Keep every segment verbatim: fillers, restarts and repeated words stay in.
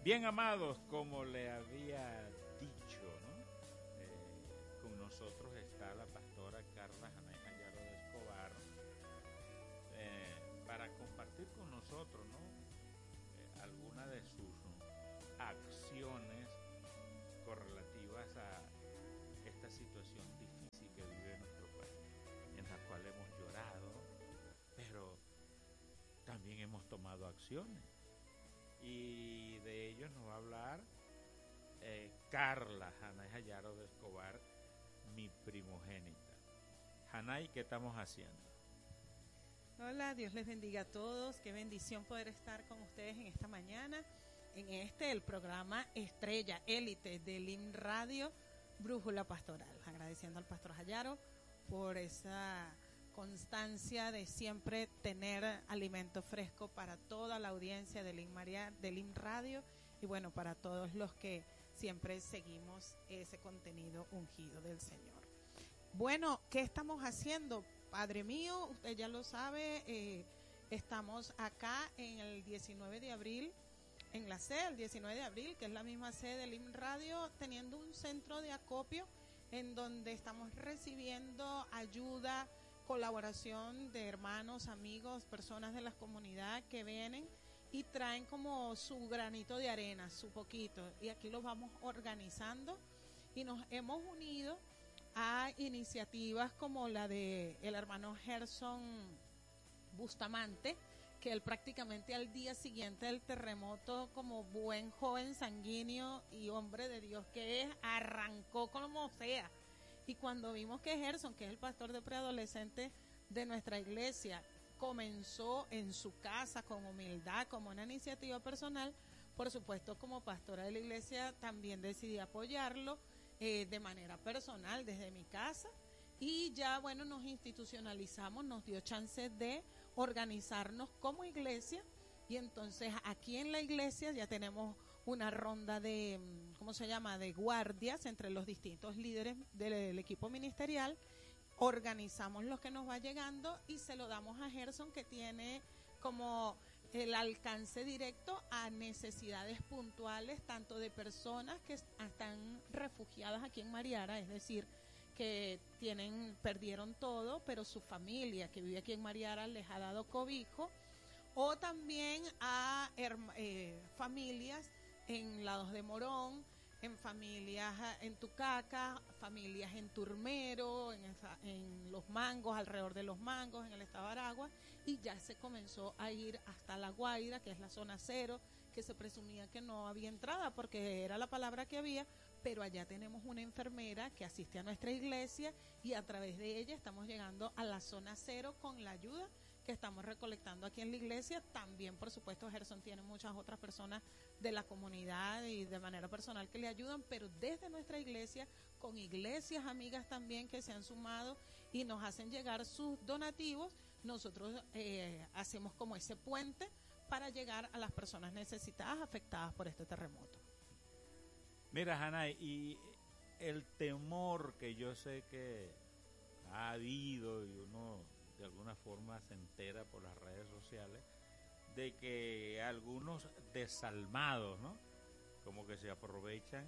Bien, amados, como le había dicho, ¿no? Eh, con nosotros está la pastora Carla Janay Jayaro de Escobar eh, para compartir con nosotros, ¿no? Eh, algunas de sus ¿no? acciones correlativas a esta situación difícil que vive nuestro país, en la cual hemos llorado, pero también hemos tomado acciones. Y de ellos nos va a hablar eh, Carla Janay Jayaro de Escobar, mi primogénita. Janay, ¿qué estamos haciendo? Hola, Dios les bendiga a todos. Qué bendición poder estar con ustedes en esta mañana, en este, el programa Estrella Élite de L I M Radio, Brújula Pastoral. Agradeciendo al pastor Jayaro por esa constancia de siempre tener alimento fresco para toda la audiencia de L I M, María, de L I M Radio, y bueno, para todos los que siempre seguimos ese contenido ungido del Señor. Bueno, ¿qué estamos haciendo? Padre mío, usted ya lo sabe, eh, estamos acá en el diecinueve de abril, en la sede, el diecinueve de abril, que es la misma sede de L I M Radio, teniendo un centro de acopio en donde estamos recibiendo ayuda, colaboración de hermanos, amigos, personas de la comunidad que vienen y traen como su granito de arena, su poquito, y aquí los vamos organizando y nos hemos unido a iniciativas como la de el hermano Gerson Bustamante, que él prácticamente al día siguiente del terremoto, como buen joven sanguíneo y hombre de Dios que es, arrancó como sea. Y cuando vimos que Gerson, que es el pastor de preadolescentes de nuestra iglesia, comenzó en su casa con humildad, como una iniciativa personal, por supuesto como pastora de la iglesia también decidí apoyarlo eh, de manera personal desde mi casa. Y ya, bueno, nos institucionalizamos, nos dio chance de organizarnos como iglesia. Y entonces aquí en la iglesia ya tenemos una ronda de, ¿cómo se llama?, de guardias entre los distintos líderes del equipo ministerial. Organizamos lo que nos va llegando y se lo damos a Gerson, que tiene como el alcance directo a necesidades puntuales, tanto de personas que están refugiadas aquí en Mariara, es decir, que tienen, perdieron todo, pero su familia que vive aquí en Mariara les ha dado cobijo, o también a eh, familias en Lados de Morón, en familias en Tucaca, familias en Turmero, en, esa, en Los Mangos, alrededor de Los Mangos, en el estado de Aragua, y ya se comenzó a ir hasta La Guaira, que es la zona cero, que se presumía que no había entrada porque era la palabra que había, pero allá tenemos una enfermera que asiste a nuestra iglesia y a través de ella estamos llegando a la zona cero con la ayuda que estamos recolectando aquí en la iglesia. También, por supuesto, Gerson tiene muchas otras personas de la comunidad y de manera personal que le ayudan, pero desde nuestra iglesia, con iglesias amigas también que se han sumado y nos hacen llegar sus donativos, nosotros eh, hacemos como ese puente para llegar a las personas necesitadas, afectadas por este terremoto. Mira, Janay, y el temor que yo sé que ha habido y uno de alguna forma se entera por las redes sociales de que algunos desalmados, ¿no?, como que se aprovechan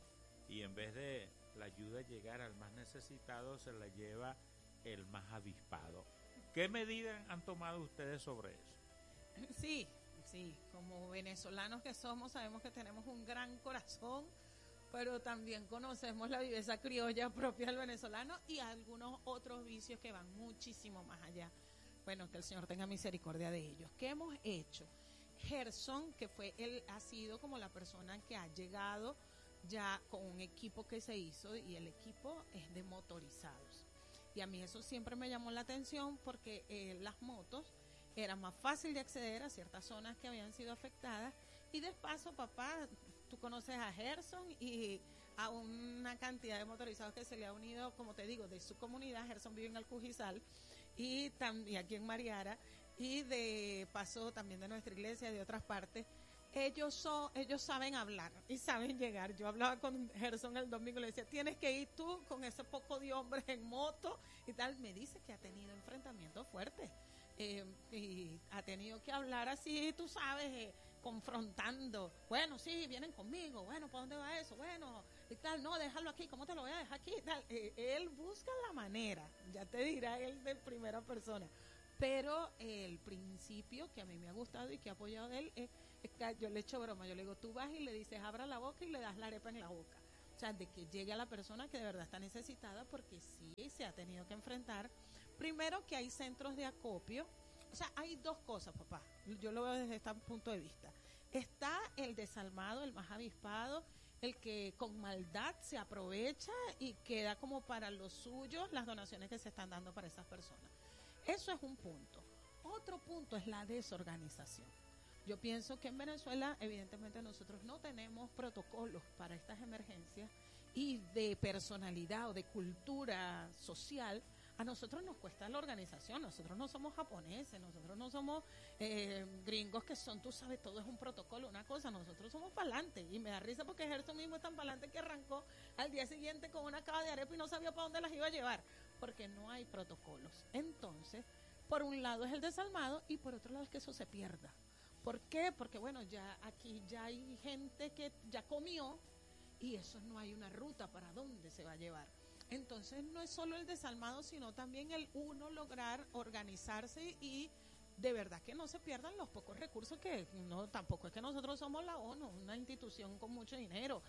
y en vez de la ayuda llegar al más necesitado se la lleva el más avispado. ¿Qué medidas han tomado ustedes sobre eso? Sí, sí, como venezolanos que somos, sabemos que tenemos un gran corazón, pero también conocemos la viveza criolla propia del venezolano y algunos otros vicios que van muchísimo más allá. Bueno, que el Señor tenga misericordia de ellos. ¿Qué hemos hecho? Gerson, que fue él, ha sido como la persona que ha llegado ya con un equipo que se hizo, y el equipo es de motorizados. Y a mí eso siempre me llamó la atención porque eh, las motos era más fácil de acceder a ciertas zonas que habían sido afectadas. Y de paso, papá, tú conoces a Gerson y a una cantidad de motorizados que se le ha unido, como te digo, de su comunidad. Gerson vive en Alcujizal y también aquí en Mariara, y de paso también de nuestra iglesia, de otras partes. Ellos son, ellos saben hablar y saben llegar. Yo hablaba con Gerson el domingo y le decía, tienes que ir tú con ese poco de hombres en moto y tal. Me dice que ha tenido enfrentamientos fuertes. Eh, y ha tenido que hablar así, tú sabes, eh, confrontando. Bueno, sí, vienen conmigo. Bueno, ¿para dónde va eso? Bueno, y tal, no, déjalo aquí. ¿Cómo te lo voy a dejar aquí? Tal. Eh, él busca la manera, ya te dirá él de primera persona. Pero eh, el principio que a mí me ha gustado y que he apoyado de él es, es que yo le echo broma. Yo le digo, tú vas y le dices, abra la boca y le das la arepa en la boca. O sea, de que llegue a la persona que de verdad está necesitada, porque sí se ha tenido que enfrentar. Primero, que hay centros de acopio. O sea, hay dos cosas, papá. Yo lo veo desde este punto de vista. Está el desalmado, el más avispado, el que con maldad se aprovecha y queda como para los suyos las donaciones que se están dando para esas personas. Eso es un punto. Otro punto es la desorganización. Yo pienso que en Venezuela, evidentemente, nosotros no tenemos protocolos para estas emergencias, y de personalidad o de cultura social, a nosotros nos cuesta la organización. Nosotros no somos japoneses, nosotros no somos eh, gringos que son, tú sabes, todo es un protocolo, una cosa. Nosotros somos pa'lante, y me da risa porque Gerson mismo es tan pa'lante que arrancó al día siguiente con una cava de arepa y no sabía para dónde las iba a llevar, porque no hay protocolos. Entonces, por un lado es el desalmado y por otro lado es que eso se pierda. ¿Por qué? Porque bueno, ya aquí ya hay gente que ya comió y eso no hay una ruta para dónde se va a llevar. Entonces no es solo el desalmado, sino también el uno lograr organizarse y de verdad que no se pierdan los pocos recursos que no, tampoco es que nosotros somos la ONU, una institución con mucho dinero,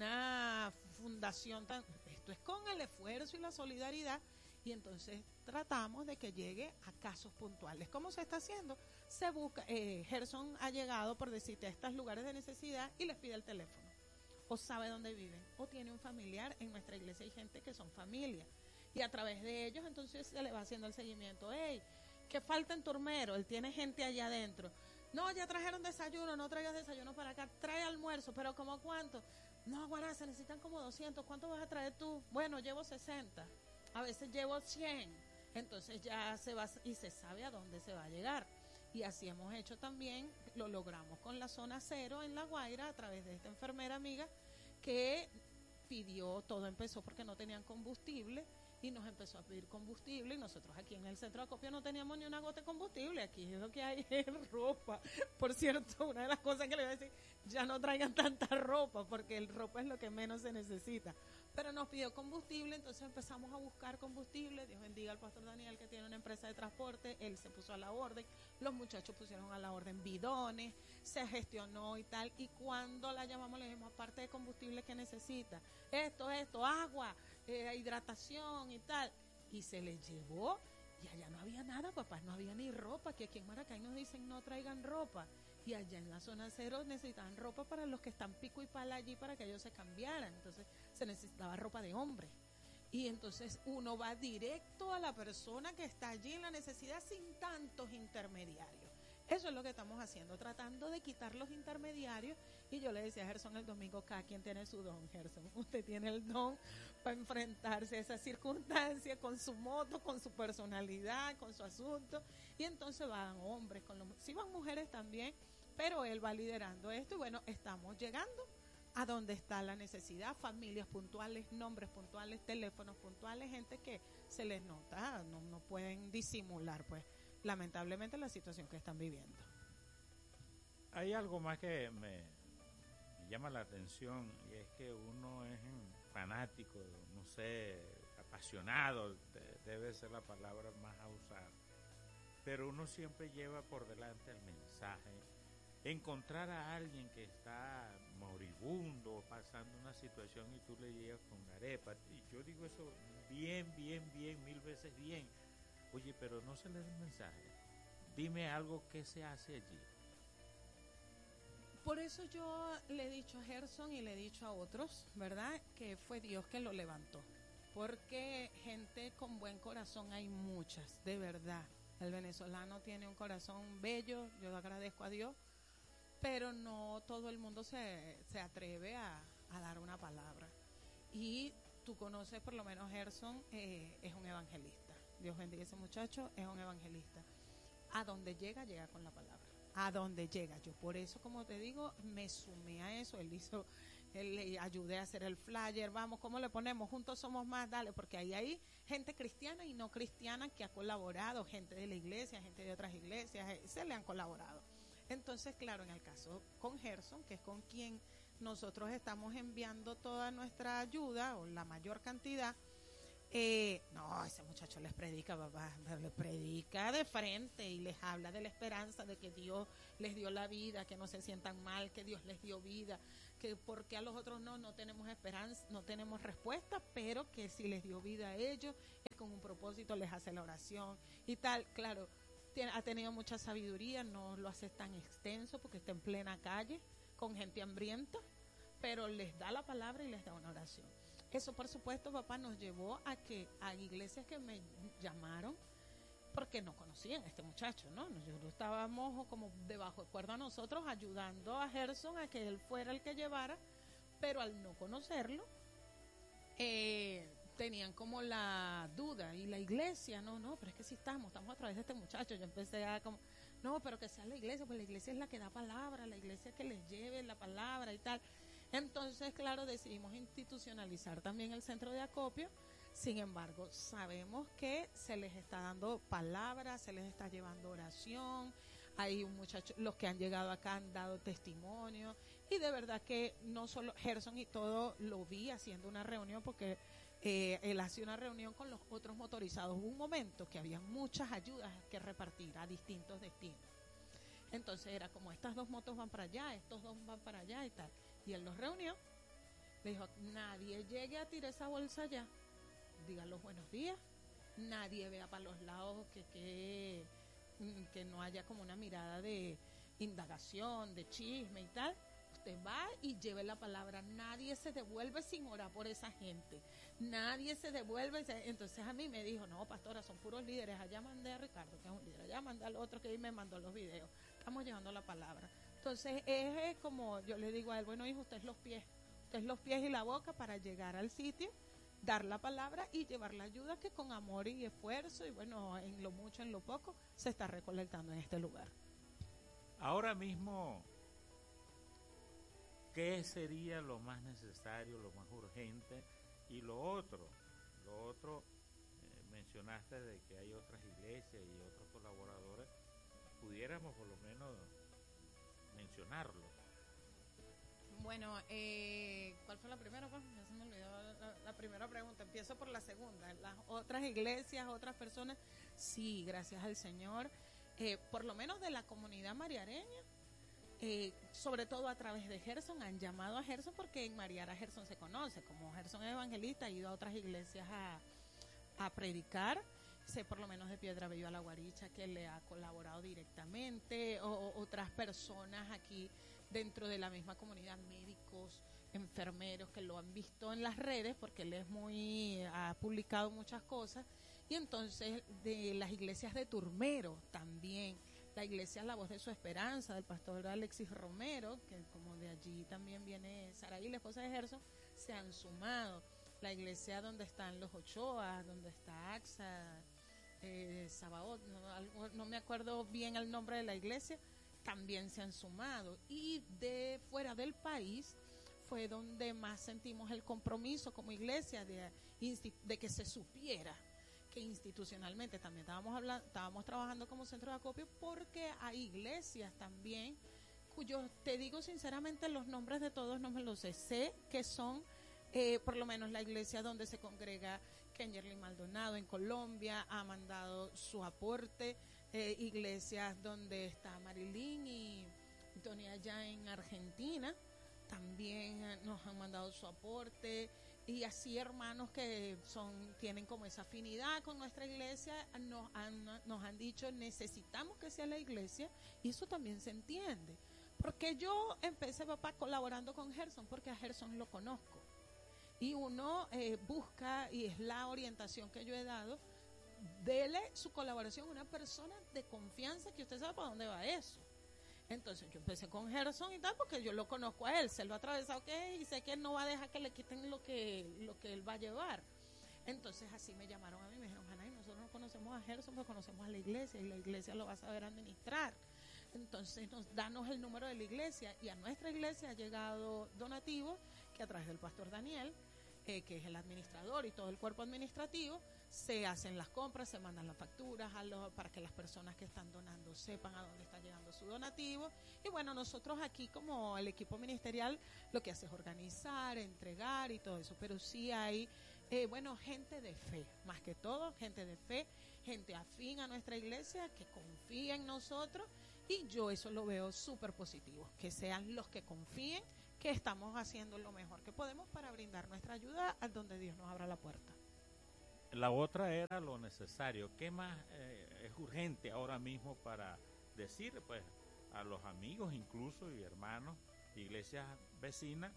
una fundación tan, esto es con el esfuerzo y la solidaridad. Y entonces tratamos de que llegue a casos puntuales. ¿Cómo se está haciendo? Se busca, eh, Gerson ha llegado, por decirte, a estos lugares de necesidad y les pide el teléfono. O sabe dónde viven, o tiene un familiar. En nuestra iglesia hay gente que son familia. Y a través de ellos entonces se le va haciendo el seguimiento. Hey, ¿qué falta en Turmero? Él tiene gente allá adentro. No, ya trajeron desayuno, no traigas desayuno para acá. Trae almuerzo, pero ¿cómo cuánto? No, guarda, se necesitan como doscientos. ¿Cuánto vas a traer tú? Bueno, llevo sesenta. A veces llevo cien, entonces ya se va y se sabe a dónde se va a llegar. Y así hemos hecho también, lo logramos con la zona cero en La Guaira a través de esta enfermera amiga que pidió, todo empezó porque no tenían combustible y nos empezó a pedir combustible, y nosotros aquí en el centro de acopio no teníamos ni una gota de combustible. Aquí lo que hay es ropa. Por cierto, una de las cosas que le voy a decir, ya no traigan tanta ropa porque el ropa es lo que menos se necesita. Pero nos pidió combustible, entonces empezamos a buscar combustible. Dios bendiga al pastor Daniel, que tiene una empresa de transporte. Él se puso a la orden, los muchachos pusieron a la orden bidones, se gestionó y tal. Y cuando la llamamos le dijimos, aparte de combustible, ¿qué necesita? Esto, esto, agua, eh, hidratación y tal. Y se le llevó, y allá no había nada, papá, no había ni ropa, que aquí en Maracay nos dicen no traigan ropa. Y allá en la zona cero necesitaban ropa para los que están pico y pala allí para que ellos se cambiaran. Entonces se necesitaba ropa de hombre. Y entonces uno va directo a la persona que está allí en la necesidad sin tantos intermediarios. Eso es lo que estamos haciendo, tratando de quitar los intermediarios. Y yo le decía a Gerson el domingo, cada quien tiene su don, Gerson. Usted tiene el don para enfrentarse a esa circunstancia con su moto, con su personalidad, con su asunto. Y entonces van hombres, con los, sí van mujeres también, pero él va liderando esto. Y bueno, estamos llegando a donde está la necesidad, familias puntuales, nombres puntuales, teléfonos puntuales, gente que se les nota, no, no pueden disimular, pues, lamentablemente la situación que están viviendo. Hay algo más que me, me llama la atención, y es que uno es fanático, no sé, apasionado, de, debe ser la palabra más a usar, pero uno siempre lleva por delante el mensaje. Encontrar a alguien que está moribundo, pasando una situación, y tú le llegas con arepa, y yo digo eso bien, bien, bien, mil veces bien. Oye, pero no se le da un mensaje. Dime algo que se hace allí. Por eso yo le he dicho a Gerson y le he dicho a otros, ¿verdad?, que fue Dios que lo levantó. Porque gente con buen corazón hay muchas, de verdad. El venezolano tiene un corazón bello, yo agradezco a Dios, pero no todo el mundo se, se atreve a, a dar una palabra. Y tú conoces, por lo menos Gerson eh, es un evangelista. Dios bendiga a ese muchacho, es un evangelista. A donde llega, llega con la palabra. A donde llega. Yo por eso, como te digo, me sumé a eso. Él hizo, él le ayudé a hacer el flyer. Vamos, ¿cómo le ponemos? Juntos somos más, dale, porque ahí hay gente cristiana y no cristiana que ha colaborado, gente de la iglesia, gente de otras iglesias, se le han colaborado. Entonces, claro, en el caso con Gerson, que es con quien nosotros estamos enviando toda nuestra ayuda o la mayor cantidad, eh, no, ese muchacho les predica, papá, les predica de frente y les habla de la esperanza de que Dios les dio la vida, que no se sientan mal, que Dios les dio vida, que porque a los otros no, no tenemos esperanza, no tenemos respuesta, pero que si les dio vida a ellos, es con un propósito, les hace la oración y tal. Claro, tiene, ha tenido mucha sabiduría, no lo hace tan extenso porque está en plena calle con gente hambrienta, pero les da la palabra y les da una oración. Eso, por supuesto, papá, nos llevó a que a iglesias que me llamaron porque no conocían a este muchacho, ¿no? Nosotros estábamos como debajo de cuerda nosotros ayudando a Gerson a que él fuera el que llevara, pero al no conocerlo, eh, tenían como la duda. Y la iglesia, no, no, pero es que sí estamos, estamos a través de este muchacho. Yo empecé a como, no, pero que sea la iglesia, pues la iglesia es la que da palabra, la iglesia es que les lleve la palabra y tal. Entonces, claro, decidimos institucionalizar también el centro de acopio. Sin embargo, sabemos que se les está dando palabras, se les está llevando oración. Hay un muchacho, los que han llegado acá han dado testimonio. Y de verdad que no solo Gerson y todo lo vi haciendo una reunión porque eh, él hacía una reunión con los otros motorizados. Hubo un momento que había muchas ayudas que repartir a distintos destinos. Entonces era como estas dos motos van para allá, estos dos van para allá y tal. Y él los reunió, le dijo, nadie llegue a tirar esa bolsa allá, diga los buenos días, nadie vea para los lados que, que, que no haya como una mirada de indagación, de chisme y tal. Usted va y lleve la palabra, nadie se devuelve sin orar por esa gente, nadie se devuelve. Entonces a mí me dijo, no, pastora, son puros líderes, allá mandé a Ricardo, que es un líder, allá mandé al otro que me mandó los videos, estamos llevando la palabra. Entonces es como yo le digo a él, bueno hijo, usted es los pies, usted es los pies y la boca para llegar al sitio, dar la palabra y llevar la ayuda que con amor y esfuerzo y bueno, en lo mucho, en lo poco, se está recolectando en este lugar. Ahora mismo, ¿qué sería lo más necesario, lo más urgente? Y lo otro, lo otro, eh, mencionaste de que hay otras iglesias y otros colaboradores, pudiéramos por lo menos mencionarlo. Bueno, eh, ¿cuál fue la primera? Pues? Ya se me olvidó la, la primera pregunta. Empiezo por la segunda. Las otras iglesias, otras personas, sí, gracias al Señor, eh, por lo menos de la comunidad mariareña, eh, sobre todo a través de Gerson, han llamado a Gerson porque en Mariara Gerson se conoce, como Gerson es evangelista, ha ido a otras iglesias a, a predicar. Sé por lo menos de Piedra Bello a La Guaricha que le ha colaborado directamente, o, o otras personas aquí dentro de la misma comunidad, médicos, enfermeros que lo han visto en las redes porque él es muy, ha publicado muchas cosas. Y entonces de las iglesias de Turmero también, la iglesia La Voz de Su Esperanza del pastor Alexis Romero, que como de allí también viene Saraí, la esposa de Gerson, se han sumado. La iglesia donde están los Ochoa, donde está AXA, eh, Sabaoth, no, no me acuerdo bien el nombre de la iglesia, también se han sumado. Y de fuera del país fue donde más sentimos el compromiso como iglesia de, de que se supiera que institucionalmente también estábamos hablando, estábamos trabajando como centro de acopio, porque hay iglesias también cuyos, te digo sinceramente, los nombres de todos no me los sé, sé que son Eh, por lo menos la iglesia donde se congrega Kenjerly Maldonado en Colombia ha mandado su aporte, eh, iglesias donde está Marilyn y Tony allá en Argentina también nos han mandado su aporte, y así hermanos que son tienen como esa afinidad con nuestra iglesia nos han, nos han dicho necesitamos que sea la iglesia, y eso también se entiende, porque yo empecé, papá, colaborando con Gerson porque a Gerson lo conozco. Y uno eh, busca, y es la orientación que yo he dado, dele su colaboración a una persona de confianza que usted sabe para dónde va eso. Entonces yo empecé con Gerson y tal, porque yo lo conozco a él, se lo ha atravesado que y sé que él no va a dejar que le quiten lo que, lo que él va a llevar. Entonces así me llamaron a mí, me dijeron, Hanay, nosotros no conocemos a Gerson, pero conocemos a la iglesia, y la iglesia lo va a saber administrar. Entonces nos danos el número de la iglesia, y a nuestra iglesia ha llegado donativos que a través del pastor Daniel, eh, que es el administrador y todo el cuerpo administrativo, se hacen las compras, se mandan las facturas a lo, para que las personas que están donando sepan a dónde está llegando su donativo. Y bueno, nosotros aquí como el equipo ministerial lo que hace es organizar, entregar y todo eso, pero sí hay, eh, bueno, gente de fe, más que todo, gente de fe, gente afín a nuestra iglesia, que confía en nosotros, y yo eso lo veo súper positivo, que sean los que confíen que estamos haciendo lo mejor que podemos para brindar nuestra ayuda a donde Dios nos abra la puerta. La otra era lo necesario. ¿Qué más eh, es urgente ahora mismo para decir, pues, a los amigos incluso y hermanos, iglesias vecinas,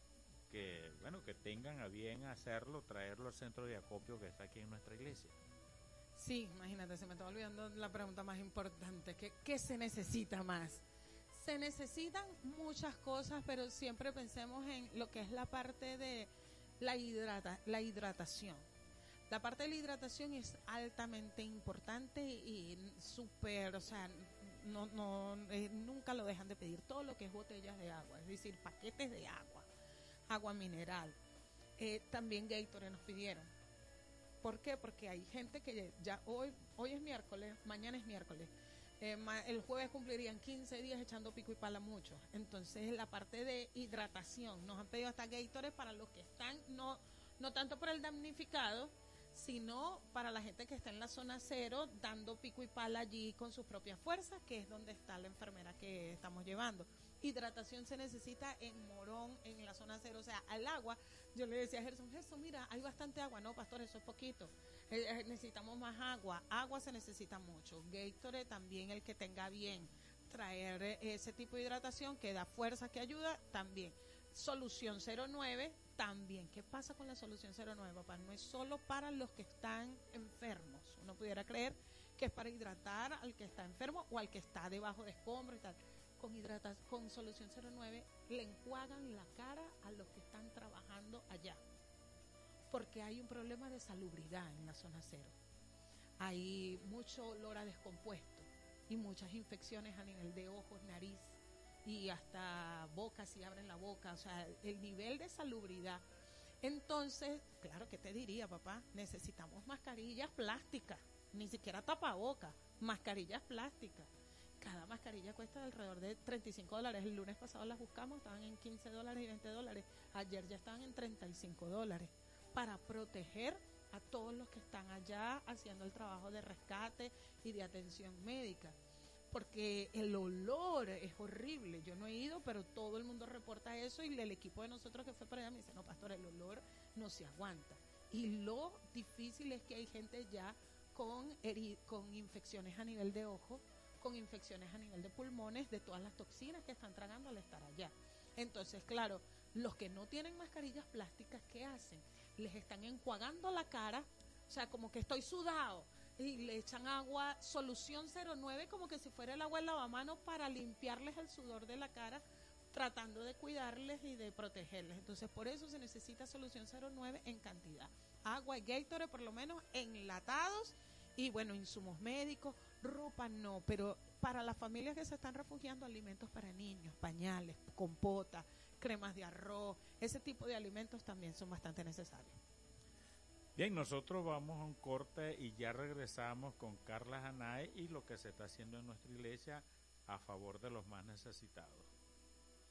que, bueno, que tengan a bien hacerlo, traerlo al centro de acopio que está aquí en nuestra iglesia? Sí, imagínate, se me está olvidando la pregunta más importante, ¿qué, qué se necesita más? Se necesitan muchas cosas, pero siempre pensemos en lo que es la parte de la, hidrata, la hidratación. La parte de la hidratación es altamente importante y súper, o sea, no, no, eh, nunca lo dejan de pedir. Todo lo que es botellas de agua, es decir, paquetes de agua, agua mineral. Eh, también Gatorade nos pidieron. ¿Por qué? Porque hay gente que ya hoy, hoy es miércoles, mañana es miércoles. Eh, ma, el jueves cumplirían quince días echando pico y pala muchos. Entonces la parte de hidratación, nos han pedido hasta Gatorade para los que están, no, no tanto por el damnificado, sino para la gente que está en la zona cero, dando pico y pala allí con sus propias fuerzas, que es donde está la enfermera que estamos llevando. Hidratación se necesita en Morón, en la zona cero, o sea, al agua. Yo le decía a Gerson, Gerson, mira, hay bastante agua. No, pastor, eso es poquito. Eh, eh, necesitamos más agua. Agua se necesita mucho. Gatorade también, el que tenga bien traer eh, ese tipo de hidratación que da fuerza, que ayuda, también. Solución cero nueve, también. ¿Qué pasa con la solución cero nueve, papá? No es solo para los que están enfermos. Uno pudiera creer que es para hidratar al que está enfermo o al que está debajo de escombros y tal. Con hidrata, con solución cero nueve le enjuagan la cara a los que están trabajando allá, porque hay un problema de salubridad en la zona cero. Hay mucho olor a descompuesto y muchas infecciones a nivel de ojos, nariz y hasta boca, si abren la boca, o sea, el nivel de salubridad. Entonces, claro, ¿qué te diría, papá? Necesitamos mascarillas plásticas, ni siquiera tapabocas, mascarillas plásticas. Cada mascarilla cuesta alrededor de treinta y cinco dólares. El lunes pasado las buscamos, estaban en quince dólares y veinte dólares. Ayer ya estaban en treinta y cinco dólares. Para proteger a todos los que están allá haciendo el trabajo de rescate y de atención médica. Porque el olor es horrible. Yo no he ido, pero todo el mundo reporta eso y el equipo de nosotros que fue para allá me dice, no, pastor, el olor no se aguanta. Y lo difícil es que hay gente ya con, heri- con infecciones a nivel de ojo, con infecciones a nivel de pulmones, de todas las toxinas que están tragando al estar allá. Entonces, claro, los que no tienen mascarillas plásticas, ¿qué hacen? Les están enjuagando la cara, o sea, como que estoy sudado, y le echan agua, solución cero nueve, como que si fuera el agua en lavamanos para limpiarles el sudor de la cara, tratando de cuidarles y de protegerles. Entonces, por eso se necesita solución cero nueve en cantidad. Agua y Gatorade, por lo menos, enlatados, y bueno, insumos médicos, ropa no, pero para las familias que se están refugiando, alimentos para niños, pañales, compota, cremas de arroz, ese tipo de alimentos también son bastante necesarios. Bien, nosotros vamos a un corte y ya regresamos con Carla Hanay y lo que se está haciendo en nuestra iglesia a favor de los más necesitados.